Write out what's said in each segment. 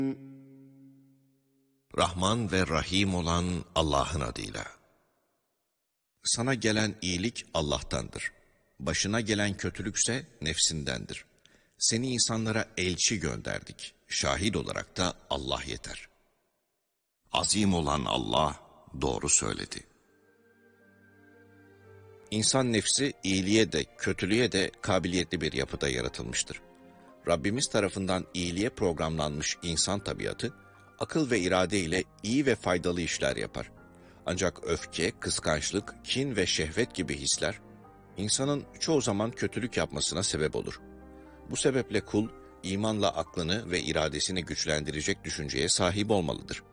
Rahman ve Rahim olan Allah'ın adıyla. Sana gelen iyilik Allah'tandır. Başına gelen kötülükse nefsindendir. Seni insanlara elçi gönderdik. Şahit olarak da Allah yeter. Azim olan Allah doğru söyledi. İnsan nefsi iyiliğe de kötülüğe de kabiliyetli bir yapıda yaratılmıştır. Rabbimiz tarafından iyiliğe programlanmış insan tabiatı, akıl ve irade ile iyi ve faydalı işler yapar. Ancak öfke, kıskançlık, kin ve şehvet gibi hisler, insanın çoğu zaman kötülük yapmasına sebep olur. Bu sebeple kul, imanla aklını ve iradesini güçlendirecek düşünceye sahip olmalıdır.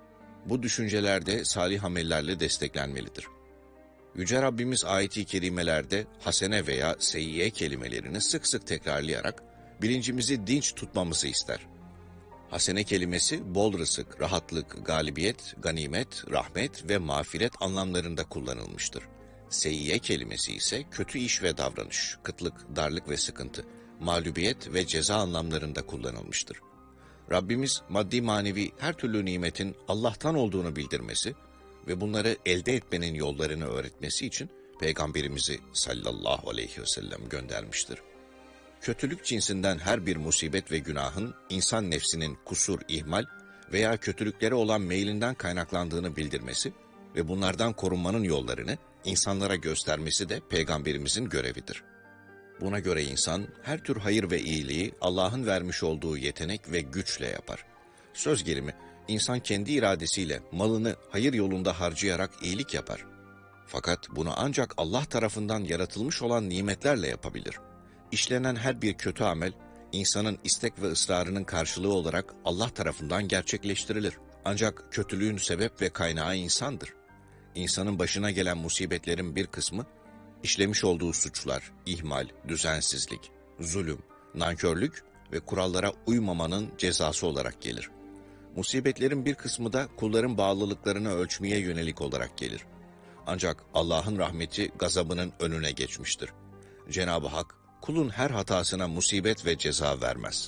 Bu düşünceler de salih amellerle desteklenmelidir. Yüce Rabbimiz ayet-i kerimelerde hasene veya seyyiye kelimelerini sık sık tekrarlayarak bilincimizi dinç tutmamızı ister. Hasene kelimesi bol rızık, rahatlık, galibiyet, ganimet, rahmet ve mağfiret anlamlarında kullanılmıştır. Seyyiye kelimesi ise kötü iş ve davranış, kıtlık, darlık ve sıkıntı, mağlubiyet ve ceza anlamlarında kullanılmıştır. Rabbimiz maddi manevi her türlü nimetin Allah'tan olduğunu bildirmesi ve bunları elde etmenin yollarını öğretmesi için Peygamberimizi sallallahu aleyhi ve sellem göndermiştir. Kötülük cinsinden her bir musibet ve günahın insan nefsinin kusur, ihmal veya kötülüklere olan meylinden kaynaklandığını bildirmesi ve bunlardan korunmanın yollarını insanlara göstermesi de Peygamberimizin görevidir. Buna göre insan her tür hayır ve iyiliği Allah'ın vermiş olduğu yetenek ve güçle yapar. Söz gelimi, insan kendi iradesiyle malını hayır yolunda harcayarak iyilik yapar. Fakat bunu ancak Allah tarafından yaratılmış olan nimetlerle yapabilir. İşlenen her bir kötü amel, insanın istek ve ısrarının karşılığı olarak Allah tarafından gerçekleştirilir. Ancak kötülüğün sebep ve kaynağı insandır. İnsanın başına gelen musibetlerin bir kısmı, işlemiş olduğu suçlar, ihmal, düzensizlik, zulüm, nankörlük ve kurallara uymamanın cezası olarak gelir. Musibetlerin bir kısmı da kulların bağlılıklarını ölçmeye yönelik olarak gelir. Ancak Allah'ın rahmeti gazabının önüne geçmiştir. Cenab-ı Hak, kulun her hatasına musibet ve ceza vermez.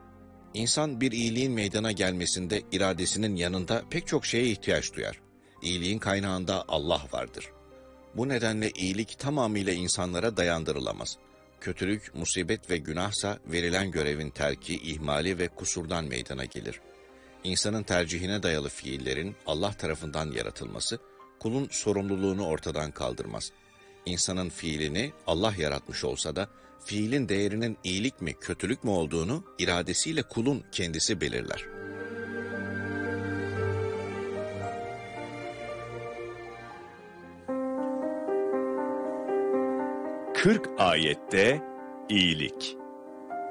İnsan bir iyiliğin meydana gelmesinde iradesinin yanında pek çok şeye ihtiyaç duyar. İyiliğin kaynağında Allah vardır. Bu nedenle iyilik tamamıyla insanlara dayandırılamaz. Kötülük, musibet ve günahsa verilen görevin terki, ihmali ve kusurdan meydana gelir. İnsanın tercihine dayalı fiillerin Allah tarafından yaratılması, kulun sorumluluğunu ortadan kaldırmaz. İnsanın fiilini Allah yaratmış olsa da, fiilin değerinin iyilik mi, kötülük mü olduğunu iradesiyle kulun kendisi belirler. 40 ayette iyilik.